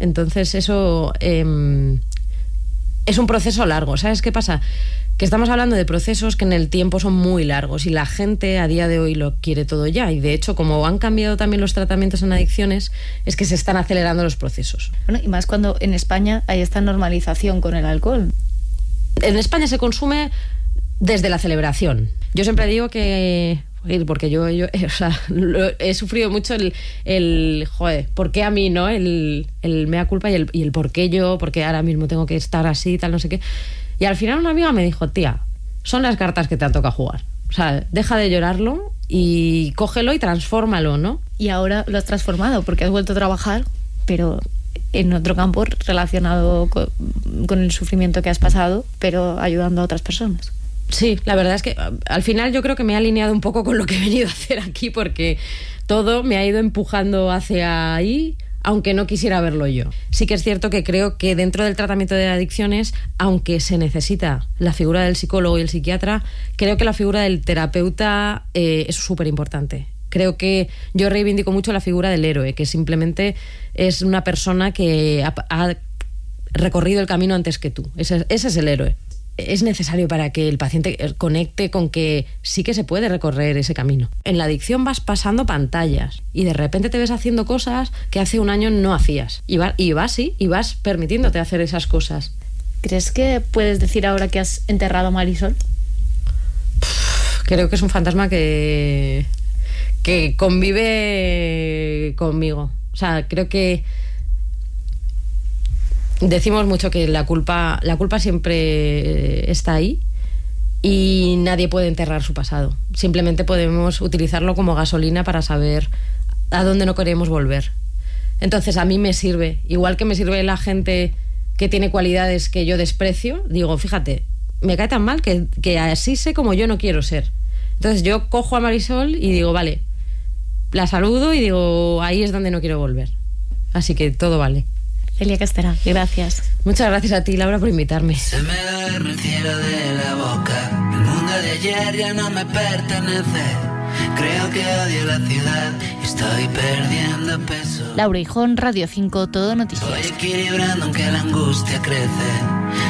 Entonces eso es un proceso largo. ¿Sabes qué pasa? Que estamos hablando de procesos que en el tiempo son muy largos y la gente a día de hoy lo quiere todo ya. Y de hecho, como han cambiado también los tratamientos en adicciones, es que se están acelerando los procesos. Bueno, y más cuando en España hay esta normalización con el alcohol. En España se consume desde la celebración. Yo siempre digo que... porque yo o sea, he sufrido mucho el joder, ¿por qué a mí, no? El mea culpa y el por qué yo, porque ahora mismo tengo que estar así, tal, no sé qué. Y al final una amiga me dijo, tía, son las cartas que te han tocado jugar. O sea, deja de llorarlo y cógelo y transfórmalo, ¿no? Y ahora lo has transformado porque has vuelto a trabajar, pero en otro campo relacionado con el sufrimiento que has pasado, pero ayudando a otras personas. Sí, la verdad es que al final yo creo que me he alineado un poco con lo que he venido a hacer aquí, porque todo me ha ido empujando hacia ahí, aunque no quisiera verlo yo. Sí que es cierto que creo que dentro del tratamiento de adicciones, aunque se necesita la figura del psicólogo y el psiquiatra, creo que la figura del terapeuta es súper importante. Creo que yo reivindico mucho la figura del héroe, que simplemente es una persona que ha recorrido el camino antes que tú. Ese es el héroe. Es necesario para que el paciente conecte con que sí que se puede recorrer ese camino. En la adicción vas pasando pantallas y de repente te ves haciendo cosas que hace un año no hacías. Y vas permitiéndote hacer esas cosas. ¿Crees que puedes decir ahora que has enterrado a Marisol? Creo que es un fantasma que convive conmigo. O sea, creo que decimos mucho que la culpa siempre está ahí y nadie puede enterrar su pasado. Simplemente podemos utilizarlo como gasolina para saber a dónde no queremos volver. Entonces a mí me sirve, igual que me sirve la gente que tiene cualidades que yo desprecio. Digo, fíjate, me cae tan mal que así sé como yo no quiero ser. Entonces yo cojo a Marisol y digo, vale, la saludo y digo, ahí es donde no quiero volver. Así que todo vale. Celia Casterá, gracias. Muchas gracias a ti, Laura, por invitarme. Se me duerme el cielo de la boca. El mundo de ayer ya no me pertenece. Creo que odio la ciudad y estoy perdiendo peso. Laura Hijón, Radio 5, Todo Noticias. Voy equilibrando aunque la angustia crece.